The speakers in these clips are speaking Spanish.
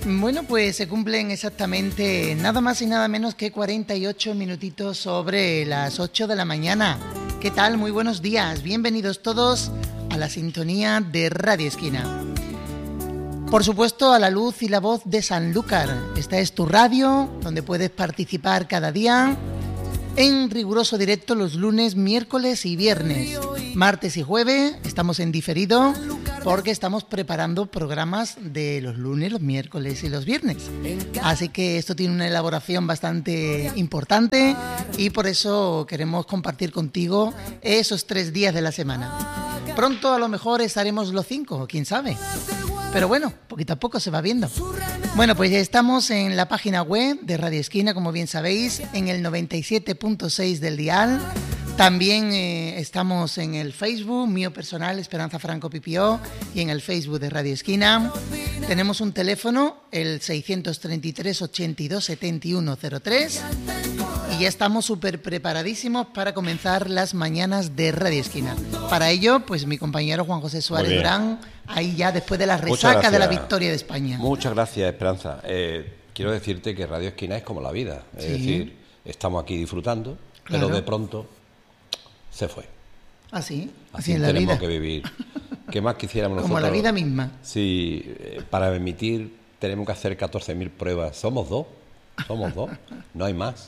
Bueno, pues se cumplen exactamente nada más y nada menos que 48 minutitos sobre las 8 de la mañana. ¿Qué tal? Muy buenos días. Bienvenidos todos a la sintonía de Radio Esquina. Por supuesto, a la luz y la voz de Sanlúcar. Esta es tu radio, donde puedes participar cada día en riguroso directo los lunes, miércoles y viernes. Martes y jueves estamos en diferido porque estamos preparando programas de los lunes, los miércoles y los viernes. Así que esto tiene una elaboración bastante importante y por eso queremos compartir contigo esos 3 días de la semana. Pronto a lo mejor estaremos los 5, quién sabe. Pero bueno, poquito a poco se va viendo. Bueno, pues ya estamos en la página web de Radio Esquina, como bien sabéis, en el 97.6 del dial. También estamos en el Facebook, mío personal, Esperanza Franco Pipió, y en el Facebook de Radio Esquina. Tenemos un teléfono, el 633 82 71 03, y ya estamos súper preparadísimos para comenzar las mañanas de Radio Esquina. Para ello, pues mi compañero Juan José Suárez Durán, ahí ya después de la resaca de la victoria de España. Muchas gracias, Esperanza. Quiero decirte que Radio Esquina es como la vida. Es decir, estamos aquí disfrutando, claro, pero de pronto se fue. Así Así es la tenemos vida. que vivir. ¿Qué más quisiéramos como nosotros? La vida misma. Sí, para emitir tenemos que hacer 14.000 pruebas. Somos dos. No hay más.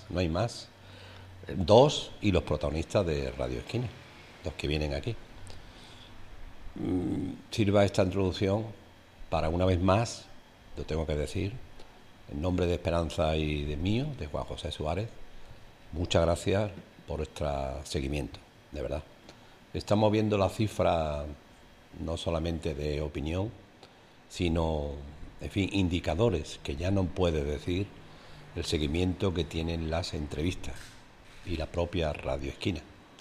2 y los protagonistas de Radio Esquina, los que vienen aquí. Sirva esta introducción para una vez más, lo tengo que decir, en nombre de Esperanza y de mío, de Juan José Suárez, muchas gracias por vuestro seguimiento, de verdad. Estamos viendo la cifra no solamente de opinión, sino, en fin, indicadores que ya no puede decir el seguimiento que tienen las entrevistas y la propia Radio Esquina.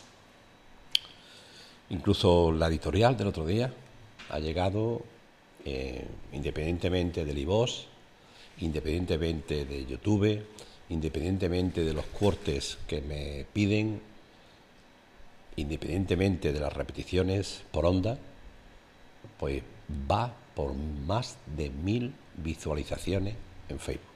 Incluso la editorial del otro día ha llegado, independientemente del iVoox, independientemente de YouTube, independientemente de los cortes que me piden, independientemente de las repeticiones por onda, pues va por más de 1.000 visualizaciones en Facebook.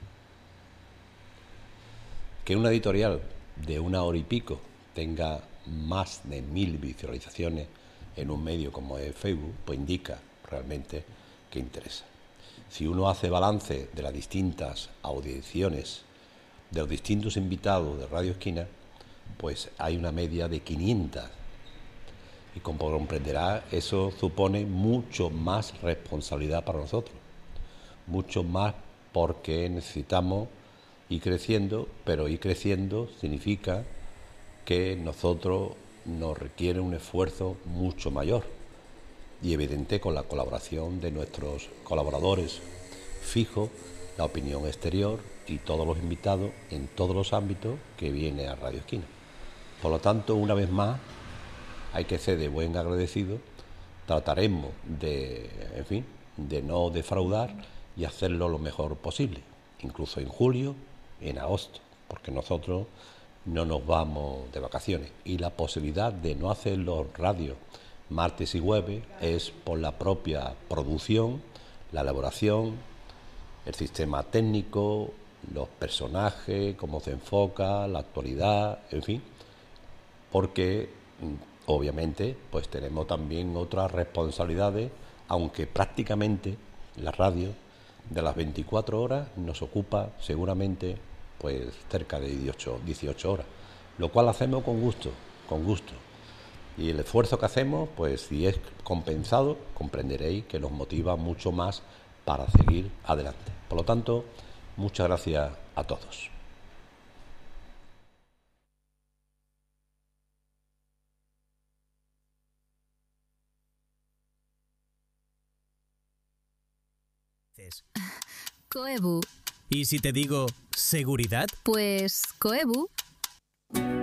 Que una editorial de 1 hora y pico tenga más de 1.000 visualizaciones en un medio como es Facebook, pues indica realmente que interesa. Si uno hace balance de las distintas audiciones, de los distintos invitados de Radio Esquina, pues hay una media de 500. Y como comprenderá, eso supone mucho más responsabilidad para nosotros. Mucho más porque necesitamos ir creciendo, pero ir creciendo significa que nosotros nos requiere un esfuerzo mucho mayor y evidente con la colaboración de nuestros colaboradores fijos, la opinión exterior y todos los invitados en todos los ámbitos que viene a Radio Esquina. Por lo tanto, una vez más, hay que ser de buen agradecido, trataremos de no defraudar y hacerlo lo mejor posible, incluso en julio, en agosto, porque nosotros no nos vamos de vacaciones y la posibilidad de no hacer los radios martes y jueves es por la propia producción, la elaboración, el sistema técnico, los personajes, cómo se enfoca, la actualidad, en fin, porque obviamente pues tenemos también otras responsabilidades, aunque prácticamente la radio de las 24 horas nos ocupa seguramente pues cerca de 18 horas, lo cual hacemos con gusto. Y el esfuerzo que hacemos, pues si es compensado, comprenderéis que nos motiva mucho más para seguir adelante. Por lo tanto, muchas gracias a todos. Coebu. ¿Y si te digo seguridad? Pues Coebu.